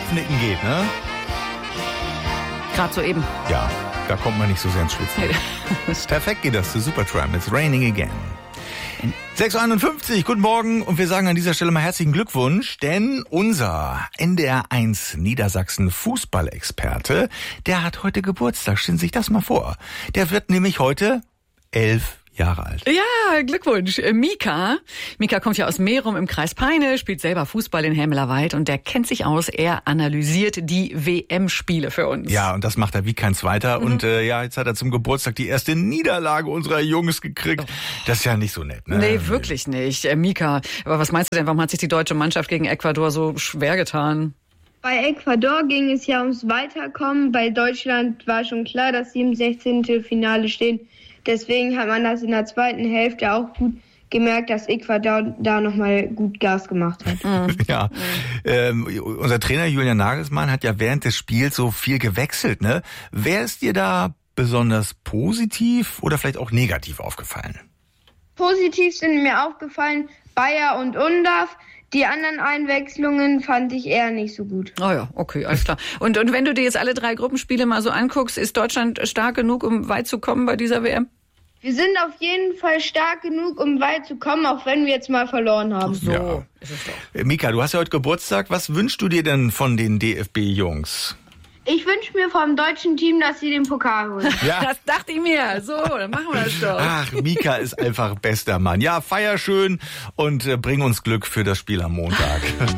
Kopfnicken geht, ne? Gerade soeben. Ja, da kommt man nicht so sehr ins Schwitzen. Perfekt geht das zu Supertramp. It's raining again. 6:51, guten Morgen und wir sagen an dieser Stelle mal herzlichen Glückwunsch, denn unser NDR1 Niedersachsen Fußballexperte, der hat heute Geburtstag. Stellen Sie sich das mal vor. Der wird nämlich heute 11 Jahre alt. Ja, Glückwunsch. Mika kommt ja aus Merum im Kreis Peine, spielt selber Fußball in Helmlerwald und der kennt sich aus. Er analysiert die WM-Spiele für uns. Ja, und das macht er wie kein zweiter. Und jetzt hat er zum Geburtstag die erste Niederlage unserer Jungs gekriegt. Das ist ja nicht so nett, ne? Nee, wirklich nicht. Mika, aber was meinst du denn, warum hat sich die deutsche Mannschaft gegen Ecuador so schwer getan? Bei Ecuador ging es ja ums Weiterkommen. Bei Deutschland war schon klar, dass sie im 16. Finale stehen. Deswegen hat man das in der zweiten Hälfte auch gut gemerkt, dass Ecuador da nochmal gut Gas gemacht hat. Ja, unser Trainer Julian Nagelsmann hat ja während des Spiels so viel gewechselt, ne? Wer ist dir da besonders positiv oder vielleicht auch negativ aufgefallen? Positiv sind mir aufgefallen Bayer und Undav. Die anderen Einwechslungen fand ich eher nicht so gut. Oh ja, okay, alles klar. Und wenn du dir jetzt alle 3 Gruppenspiele mal so anguckst, ist Deutschland stark genug, um weit zu kommen bei dieser WM? Wir sind auf jeden Fall stark genug, um weit zu kommen, auch wenn wir jetzt mal verloren haben. Ach so, ja. Ist es doch. Mika, du hast ja heute Geburtstag. Was wünschst du dir denn von den DFB-Jungs? Ich wünsche mir vom deutschen Team, dass sie den Pokal holen. Ja. Das dachte ich mir. So, dann machen wir das doch. Ach, Mika ist einfach bester Mann. Ja, feier schön und bring uns Glück für das Spiel am Montag.